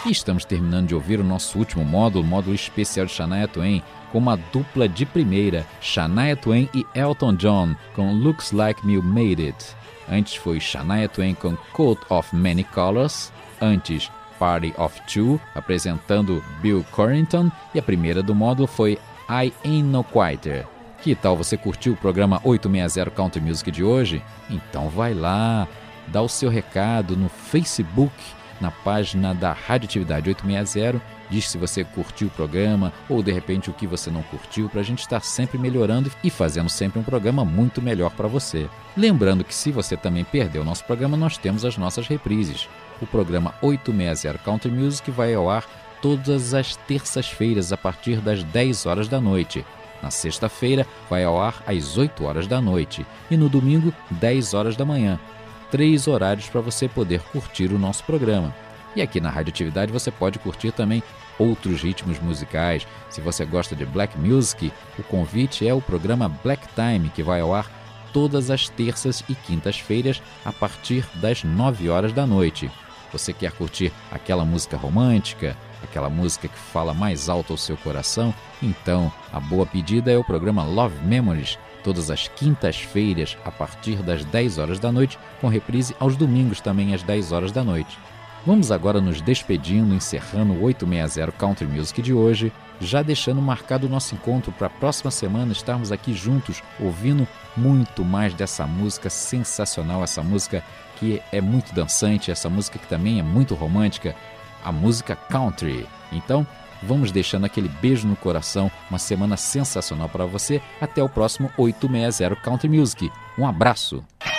E estamos terminando de ouvir o nosso último módulo, o módulo especial de Shania Twain, com uma dupla de primeira, Shania Twain e Elton John, com Looks Like You Made It. Antes foi Shania Twain com Coat of Many Colors, antes Party of Two, apresentando Bill Corrington, e a primeira do módulo foi I Ain't No Quitter. Que tal você curtir o programa 860 Country Music de hoje? Então vai lá, dá o seu recado no Facebook, na página da Radioatividade 860, diz se você curtiu o programa ou de repente o que você não curtiu, para a gente estar sempre melhorando e fazendo sempre um programa muito melhor para você. Lembrando que se você também perdeu o nosso programa, nós temos as nossas reprises. O programa 860 Country Music vai ao ar todas as terças-feiras a partir das 10 horas da noite. Na sexta-feira vai ao ar às 8 horas da noite e no domingo 10 horas da manhã. 3 horários para você poder curtir o nosso programa. E aqui na Radioatividade você pode curtir também outros ritmos musicais. Se você gosta de Black Music, o convite é o programa Black Time, que vai ao ar todas as terças e quintas-feiras a partir das 9 horas da noite. Você quer curtir aquela música romântica, aquela música que fala mais alto ao seu coração? Então, a boa pedida é o programa Love Memories, todas as quintas-feiras a partir das 10 horas da noite, com reprise aos domingos também às 10 horas da noite. Vamos agora nos despedindo, encerrando o 860 Country Music de hoje, já deixando marcado o nosso encontro para a próxima semana estarmos aqui juntos, ouvindo muito mais dessa música sensacional, essa música que é muito dançante, essa música que também é muito romântica, a música country. Então, vamos deixando aquele beijo no coração, uma semana sensacional para você. Até o próximo 860 Country Music. Um abraço!